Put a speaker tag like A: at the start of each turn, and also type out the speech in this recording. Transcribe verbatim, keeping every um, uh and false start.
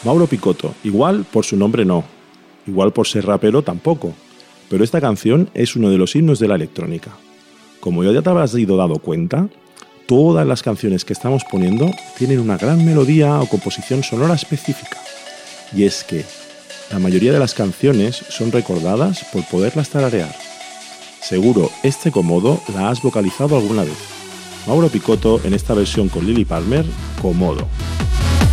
A: Mauro Picotto, igual por su nombre no, igual por ser rapero tampoco, pero esta canción es uno de los himnos de la electrónica. Como ya te habrás ido dado cuenta, todas las canciones que estamos poniendo tienen una gran melodía o composición sonora específica. Y es que la mayoría de las canciones son recordadas por poderlas tararear. Seguro este Comodo la has vocalizado alguna vez. Mauro Picotto en esta versión con Lily Palmer, Comodo.